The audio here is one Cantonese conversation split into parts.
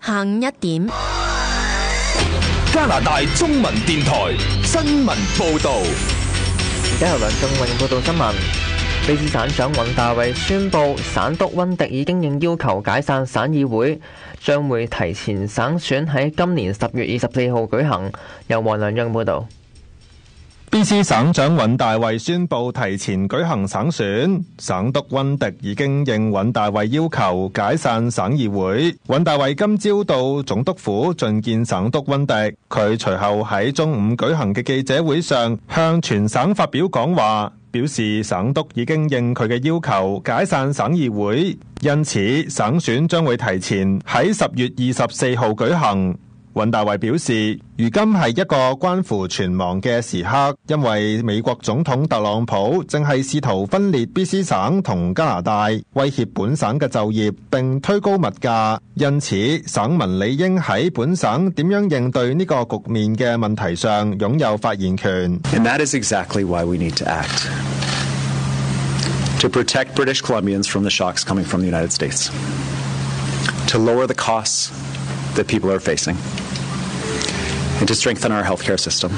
下午1點， 加拿大中文電台新聞報道。 而家由梁仲榮報道新聞。卑詩省長尹大維宣布，省督溫迪已經應要求解散省議會，將會提前省選喺今年10月24號舉行。由黃良央報道。 卑詩省長尹大維宣布提前舉行省選，省督溫迪已經應尹大維要求解散省議會。尹大維今朝到總督府覲見省督溫迪，佢隨後喺中午舉行嘅記者會上向全省發表講話，表示省督已經應佢嘅要求解散省議會，因此省選將會提前喺10月24號舉行。尹大維表示，如今係一個關乎存亡嘅時刻，因為美國總統特朗普正係試圖分裂卑詩省同加拿大，威脅本省嘅就業並推高物價，因此省民理應喺本省點樣應對呢個局面嘅問題上擁有發言權。 And that is exactly why we need to act. To protect British Columbians from the shocks coming from the United States. To lower the costs that people are facing. And to strengthen our healthcare system.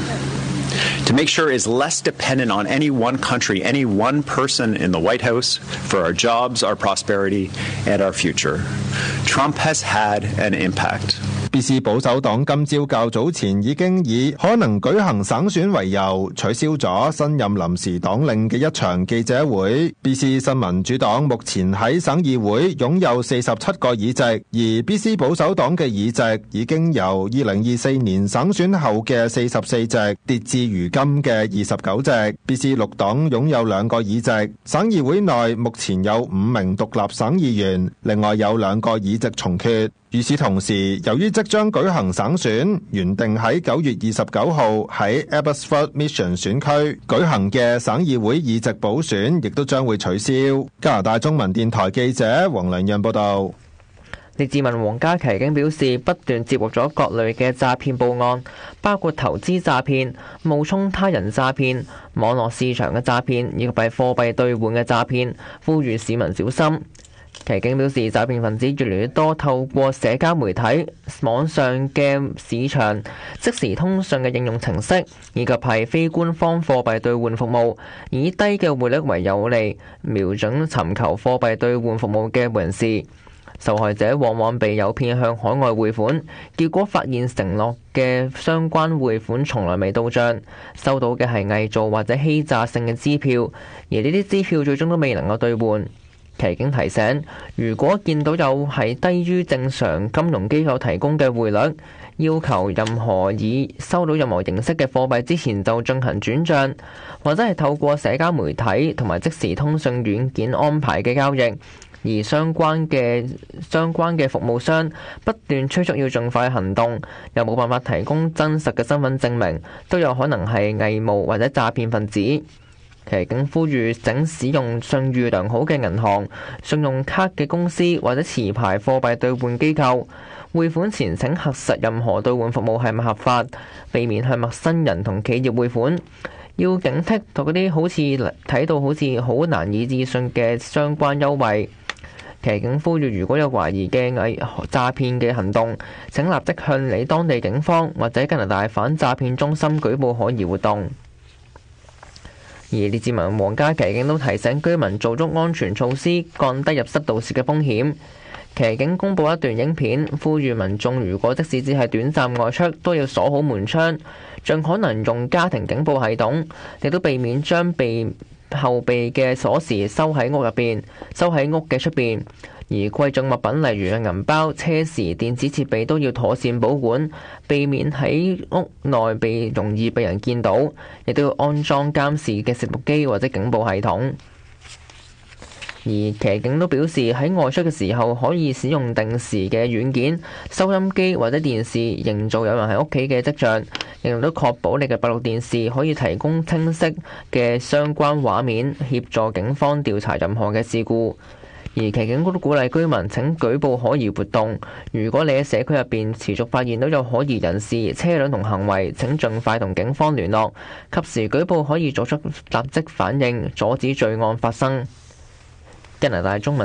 To make sure it is less dependent on any one country, any one person in the White House for our jobs, our prosperity, and our future. Trump has had an impact. BC 保守黨今朝較早前已經以可能舉行省選為由，取消咗新任臨時黨領嘅一場記者會。BC 新民主黨目前喺省議會擁有47個議席，而 BC 保守黨嘅議席已經由2024年省選後嘅44席跌至如今嘅29席。BC 綠黨擁有2個議席，省議會內目前有5名獨立省議員，另外有2個議席重缺。與此同時，由於即將舉行省選，原定喺9月29號喺 Abbotsford Mission 選區舉行嘅省議會議席補選，亦都將會取消。加拿大中文電台記者黃良潤報道。 列治文黃家琪已經表示，不斷接獲咗各類嘅詐騙報案，包括投資詐騙、冒充他人詐騙、網絡市場嘅詐騙以及係貨幣兌換嘅詐騙，呼籲市民小心。奇景表示，詐騙分子越嚟越多透過社交媒體、網上嘅市場、即時通訊嘅應用程式，以及係非官方貨幣兌換服務，以低嘅匯率為有利，瞄準尋求貨幣兌換服務嘅人士。受害者往往被誘騙向海外匯款，結果發現承諾嘅相關匯款從來未到帳，收到嘅係偽造或者欺詐性嘅支票，而呢啲支票最終都未能夠兌換。奇景提醒，如果見到有係低於正常金融機構提供嘅匯率，要求任何以收到任何形式嘅貨幣之前就進行轉帳，或者係透過社交媒體同埋即時通訊軟件安排嘅交易，而相關嘅服務商不斷催促要盡快行動，又冇辦法提供真實嘅身份證明，都有可能係偽冒或者詐騙分子。奇景呼籲整使用信譽良好嘅銀行、信用卡嘅公司或者持牌貨幣兌換機構，匯款前請核實任何兌換服務係咪合法，避免向陌生人同企業匯款。要警惕到嗰啲好似睇到好似好難以置信嘅相關優惠。奇景呼籲，如果有懷疑嘅詐騙嘅行動，請立即向你當地警方或者加拿大反詐騙中心舉報可疑活動。而列治文黃家琪警都提醒居民做足安全措施，降低入室盜竊嘅風險。奇警公佈一段影片，呼籲民眾如果即使只係短暫外出，都要鎖好門窗，盡可能用家庭警報系統，亦都避免將後備嘅鎖匙收喺屋入邊，收喺屋嘅出邊。而貴重物品例如銀包、車匙、電子設備都要妥善保管，避免喺屋內容易被人見到，亦都要安裝監視嘅攝錄機或者警報系統。而騎警都表示喺外出嘅時候可以使用定時嘅軟件、收音機或者電視，營造有人喺屋企嘅跡象，亦都確保你嘅閉路電視可以提供清晰嘅相關畫面，協助警方調查任何嘅事故。而騎警都鼓勵居民請舉報可疑活動，如果你喺社區入邊持續發現到有可疑人士、車輛同行為，請盡快同警方聯絡，及時舉報可以作出立即反應，阻止罪案發生。加拿大中文